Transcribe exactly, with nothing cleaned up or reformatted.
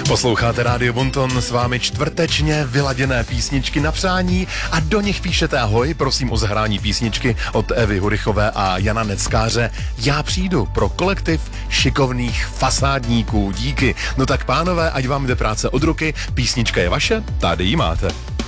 Posloucháte Rádio Bonton, s vámi čtvrtečně vyladěné písničky na přání a do nich píšete ahoj, prosím o zahrání písničky od Evy Hurichové a Jana Neckáře. Já přijdu pro kolektiv šikovných fasádníků. Díky. No tak pánové, ať vám jde práce od ruky, písnička je vaše, tady ji máte.